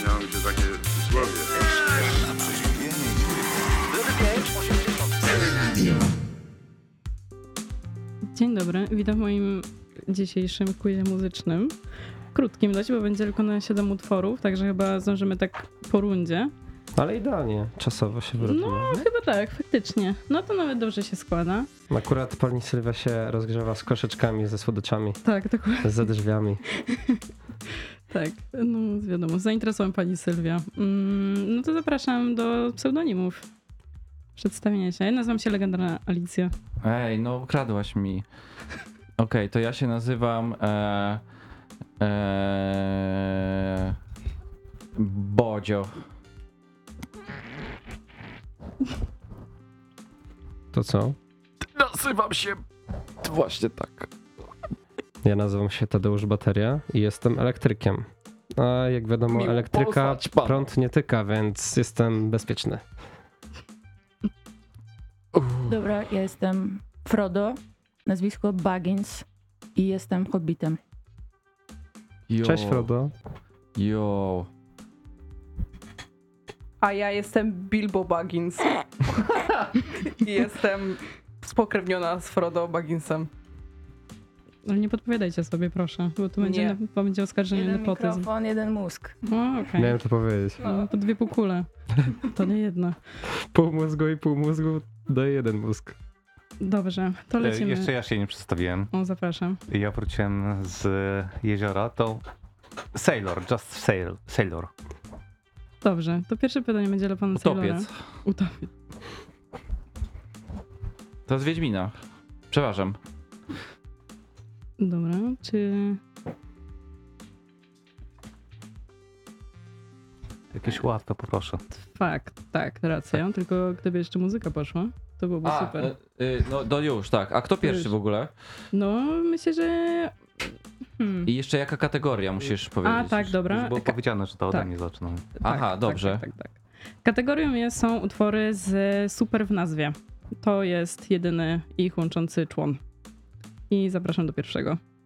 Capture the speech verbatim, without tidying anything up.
przypominało mi się takie przysłowie. Na przeziębienie. Dzień dobry, witam w moim dzisiejszym quizie muzycznym. Krótkim dość, bo będzie tylko na siedem utworów, także chyba zdążymy tak po rundzie. Ale idealnie czasowo się wyrobimy. No, chyba tak, faktycznie. No to nawet dobrze się składa. Akurat pani Sylwia się rozgrzewa z koszyczkami, ze słodyczami, Tak, dokładnie. za drzwiami. Tak, no wiadomo, zainteresowała pani Sylwia. Mm, no to zapraszam do pseudonimów. Przedstawienia się. Ja nazywam się Legendarna Alicja. Ej, no ukradłaś mi. Okej, okay, to ja się nazywam e, e, Bodzio. To co? Nazywam się właśnie tak. Ja nazywam się Tadeusz Bateria i jestem elektrykiem. A jak wiadomo, Miło elektryka poznać pana. prąd nie tyka, więc jestem bezpieczny. Dobra, ja jestem Frodo, nazwisko Baggins i jestem hobbitem. Yo, Cześć Frodo. Yo. A ja jestem Bilbo Baggins. I jestem spokrewniona z Frodo Bagginsem. Ale nie podpowiadajcie sobie, proszę, bo tu będzie, Nie. bo będzie oskarżenie Jeden nepotyzm. mikrofon, jeden mózg. O, okej. Miałem to powiedzieć. No, to dwie półkule. To nie jedna. Pół mózgu i pół mózgu daje jeden mózg. Dobrze, to E, lecimy. Jeszcze ja się nie przedstawiłem. O, zapraszam. Ja wróciłem z jeziora, to Sailor, just sail, Sailor. Dobrze, to pierwsze pytanie będzie dla pana Sailora. Utopiec. Utopiec. To z Wiedźmina. Przepraszam. Dobra, czy... Jakieś łatwe, poproszę. Fakt, tak, racja. Tylko gdyby jeszcze muzyka poszła, to byłoby A, super. y, y, no, no już, tak. A kto pierwszy Już. w ogóle? No, myślę, że... Hmm. I jeszcze jaka kategoria musisz powiedzieć? A, tak, dobra. Już było Ka- powiedziane, że to ode tak. mnie zaczną. Aha, tak, dobrze. Tak, tak, tak, tak. Kategorią jest, są utwory z super w nazwie. To jest jedyny ich łączący człon. I zapraszam do pierwszego.